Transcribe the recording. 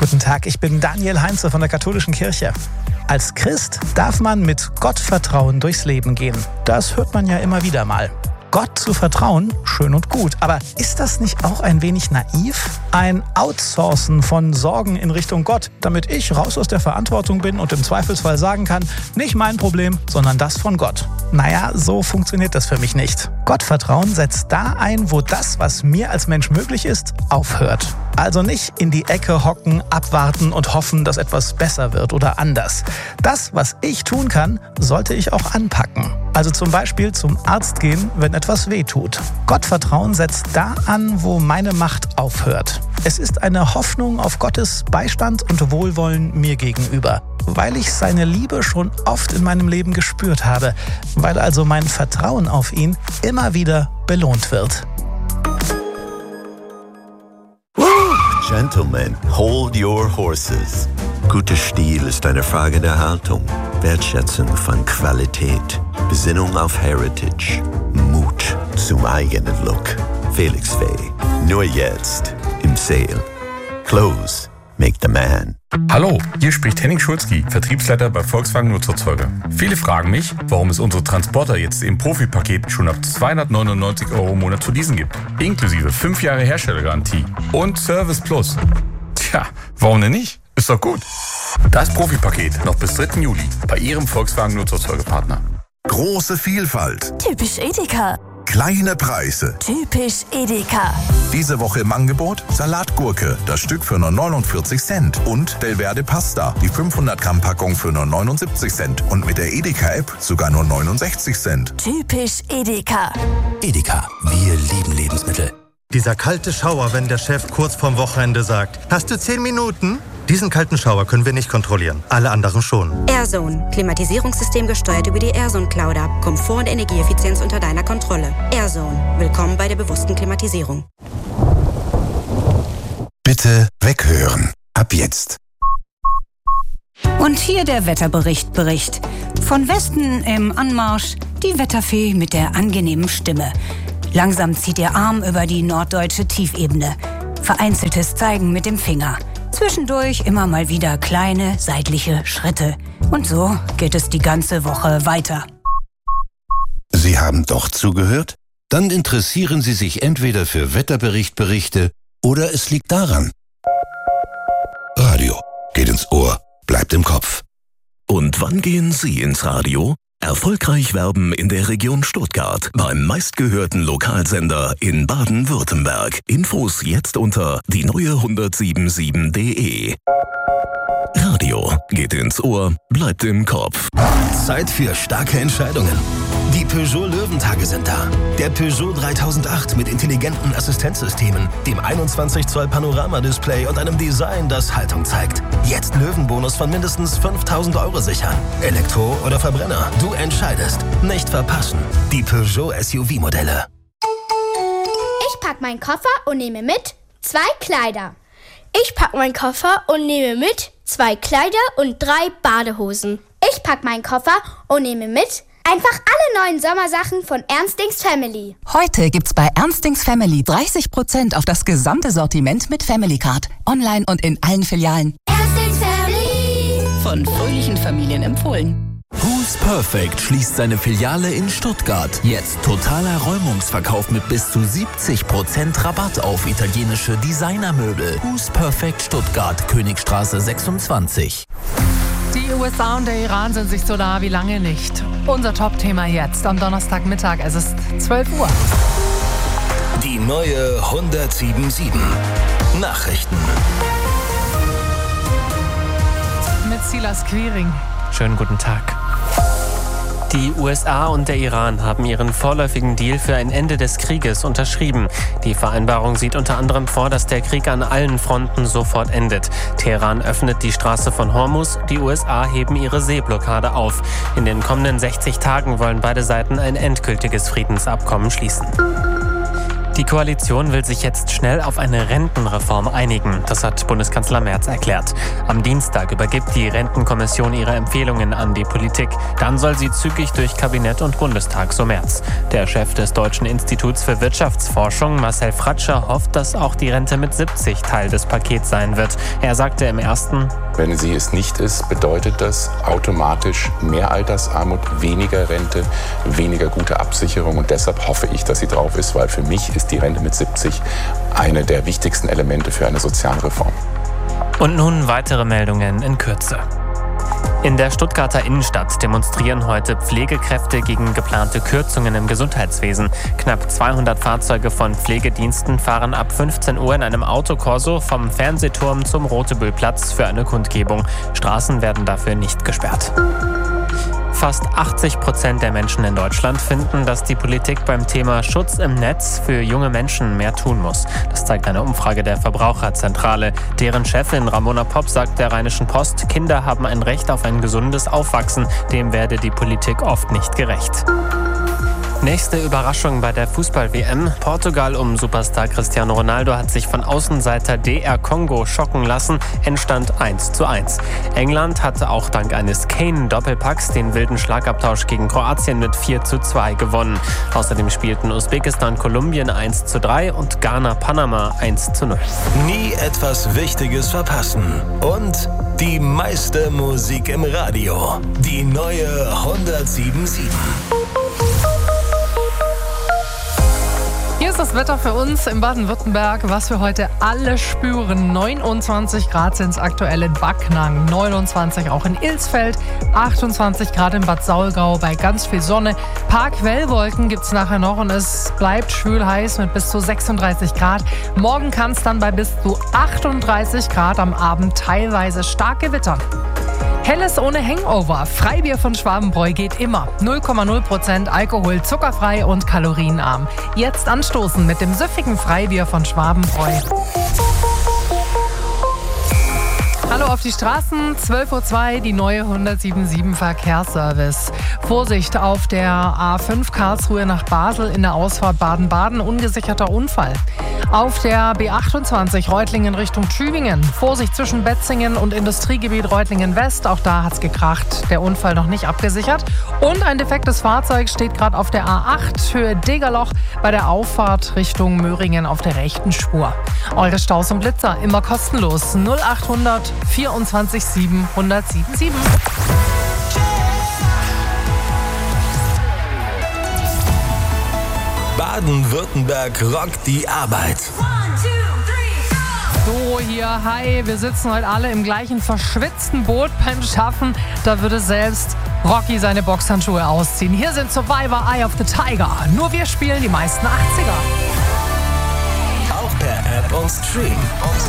Guten Tag, ich bin Daniel Heinze von der Katholischen Kirche. Als Christ darf man mit Gottvertrauen durchs Leben gehen. Das hört man ja immer wieder mal. Gott zu vertrauen, schön und gut. Aber ist das nicht auch ein wenig naiv? Ein Outsourcen von Sorgen in Richtung Gott, damit ich raus aus der Verantwortung bin und im Zweifelsfall sagen kann, nicht mein Problem, sondern das von Gott. Naja, so funktioniert das für mich nicht. Gottvertrauen setzt da ein, wo das, was mir als Mensch möglich ist, aufhört. Also nicht in die Ecke hocken, abwarten und hoffen, dass etwas besser wird oder anders. Das, was ich tun kann, sollte ich auch anpacken. Also zum Beispiel zum Arzt gehen, wenn etwas wehtut. Gottvertrauen setzt da an, wo meine Macht aufhört. Es ist eine Hoffnung auf Gottes Beistand und Wohlwollen mir gegenüber, weil ich seine Liebe schon oft in meinem Leben gespürt habe, weil also mein Vertrauen auf ihn immer wieder belohnt wird. Gentlemen, hold your horses. Guter Stil ist eine Frage der Haltung, Wertschätzung von Qualität, Besinnung auf Heritage, Mut zum eigenen Look. Felix Fay, nur jetzt im Sale. Clothes make the man. Hallo, hier spricht Henning Schulzki, Vertriebsleiter bei Volkswagen Nutzerzeuger. Viele fragen mich, warum es unsere Transporter jetzt im Profi-Paket schon ab 299 € im Monat zu leasen gibt. Inklusive 5 Jahre Herstellergarantie und Service Plus. Tja, warum denn nicht? Ist doch gut. Das Profi-Paket noch bis 3. Juli bei Ihrem Volkswagen Nutzerzeugerpartner. Große Vielfalt. Typisch Edeka. Kleine Preise. Typisch Edeka. Diese Woche im Angebot Salatgurke, das Stück für nur 49 Cent. Und Belverde Pasta, die 500 Gramm Packung für nur 79 Cent. Und mit der Edeka-App sogar nur 69 Cent. Typisch Edeka. Edeka, wir lieben Lebensmittel. Dieser kalte Schauer, wenn der Chef kurz vorm Wochenende sagt, hast du 10 Minuten? Diesen kalten Schauer können wir nicht kontrollieren, alle anderen schon. AirZone. Klimatisierungssystem gesteuert über die AirZone Cloud App. Komfort und Energieeffizienz unter deiner Kontrolle. AirZone. Willkommen bei der bewussten Klimatisierung. Bitte weghören. Ab jetzt. Und hier der Wetterbericht. Von Westen im Anmarsch die Wetterfee mit der angenehmen Stimme. Langsam zieht ihr Arm über die norddeutsche Tiefebene. Vereinzeltes Zeigen mit dem Finger. Zwischendurch immer mal wieder kleine seitliche Schritte. Und so geht es die ganze Woche weiter. Sie haben doch zugehört? Dann interessieren Sie sich entweder für Wetterberichte oder es liegt daran. Radio geht ins Ohr, bleibt im Kopf. Und wann gehen Sie ins Radio? Erfolgreich werben in der Region Stuttgart beim meistgehörten Lokalsender in Baden-Württemberg. Infos jetzt unter die neue1077.de. Radio geht ins Ohr, bleibt im Kopf. Zeit für starke Entscheidungen. Die Peugeot Löwentage sind da. Der Peugeot 3008 mit intelligenten Assistenzsystemen, dem 21 Zoll Panoramadisplay und einem Design, das Haltung zeigt. Jetzt Löwenbonus von mindestens 5.000 € sichern. Elektro oder Verbrenner, du entscheidest. Nicht verpassen. Die Peugeot SUV-Modelle. Ich pack meinen Koffer und nehme mit 2 Kleider. Ich pack meinen Koffer und nehme mit 2 Kleider und 3 Badehosen. Ich pack meinen Koffer und nehme mit einfach alle neuen Sommersachen von Ernstings Family. Heute gibt's bei Ernstings Family 30% auf das gesamte Sortiment mit Family Card. Online und in allen Filialen. Ernstings Family. Von fröhlichen Familien empfohlen. Who's Perfect schließt seine Filiale in Stuttgart. Jetzt totaler Räumungsverkauf mit bis zu 70% Rabatt auf italienische Designermöbel. Who's Perfect Stuttgart, Königstraße 26. Die USA und der Iran sind sich so nah wie lange nicht. Unser Top-Thema jetzt am Donnerstagmittag. Es ist 12 Uhr. Die neue 1077. Nachrichten. Mit Silas Quiring. Schönen guten Tag. Die USA und der Iran haben ihren vorläufigen Deal für ein Ende des Krieges unterschrieben. Die Vereinbarung sieht unter anderem vor, dass der Krieg an allen Fronten sofort endet. Teheran öffnet die Straße von Hormuz, die USA heben ihre Seeblockade auf. In den kommenden 60 Tagen wollen beide Seiten ein endgültiges Friedensabkommen schließen. Die Koalition will sich jetzt schnell auf eine Rentenreform einigen. Das hat Bundeskanzler Merz erklärt. Am Dienstag übergibt die Rentenkommission ihre Empfehlungen an die Politik. Dann soll sie zügig durch Kabinett und Bundestag, so Merz. Der Chef des Deutschen Instituts für Wirtschaftsforschung, Marcel Fratscher, hofft, dass auch die Rente mit 70 Teil des Pakets sein wird. Er sagte im ersten: Wenn sie es nicht ist, bedeutet das automatisch mehr Altersarmut, weniger Rente, weniger gute Absicherung. Und deshalb hoffe ich, dass sie drauf ist, weil für mich ist die Rente mit 70 eine der wichtigsten Elemente für eine Sozialreform. Und nun weitere Meldungen in Kürze. In der Stuttgarter Innenstadt demonstrieren heute Pflegekräfte gegen geplante Kürzungen im Gesundheitswesen. Knapp 200 Fahrzeuge von Pflegediensten fahren ab 15 Uhr in einem Autokorso vom Fernsehturm zum Rotebüllplatz für eine Kundgebung. Straßen werden dafür nicht gesperrt. Fast 80% der Menschen in Deutschland finden, dass die Politik beim Thema Schutz im Netz für junge Menschen mehr tun muss. Das zeigt eine Umfrage der Verbraucherzentrale. Deren Chefin Ramona Popp sagt der Rheinischen Post, Kinder haben ein Recht auf ein gesundes Aufwachsen. Dem werde die Politik oft nicht gerecht. Nächste Überraschung bei der Fußball-WM. Portugal um Superstar Cristiano Ronaldo hat sich von Außenseiter DR Kongo schocken lassen. Endstand 1:1. England hatte auch dank eines Kane-Doppelpacks den wilden Schlagabtausch gegen Kroatien mit 4:2 gewonnen. Außerdem spielten Usbekistan Kolumbien 1:3 und Ghana Panama 1:0. Nie etwas Wichtiges verpassen. Und die meiste Musik im Radio. Die neue 107.7. Hier ist das Wetter für uns in Baden-Württemberg, was wir heute alle spüren. 29 Grad sind es aktuell in Backnang, 29 auch in Ilsfeld, 28 Grad in Bad Saulgau bei ganz viel Sonne. Paar Quellwolken gibt es nachher noch und es bleibt schwül heiß mit bis zu 36 Grad. Morgen kann es dann bei bis zu 38 Grad am Abend teilweise stark gewittern. Helles ohne Hangover. Freibier von Schwabenbräu geht immer. 0,0% Alkohol, zuckerfrei und kalorienarm. Jetzt anstoßen mit dem süffigen Freibier von Schwabenbräu. Hallo auf die Straßen, 12:02 Uhr, die neue 107.7 Verkehrsservice. Vorsicht auf der A5 Karlsruhe nach Basel in der Ausfahrt Baden-Baden, ungesicherter Unfall. Auf der B28 Reutlingen Richtung Tübingen. Vorsicht zwischen Betzingen und Industriegebiet Reutlingen West. Auch da hat's gekracht. Der Unfall noch nicht abgesichert. Und ein defektes Fahrzeug steht gerade auf der A8 Höhe Degerloch bei der Auffahrt Richtung Möhringen auf der rechten Spur. Eure Staus und Blitzer immer kostenlos. 0800 24 7 1077. Baden-Württemberg rockt die Arbeit. So, hier, hi, wir sitzen heute alle im gleichen verschwitzten Boot beim Schaffen. Da würde selbst Rocky seine Boxhandschuhe ausziehen. Hier sind Survivor, Eye of the Tiger. Nur wir spielen die meisten 80er. Auch per App und Stream.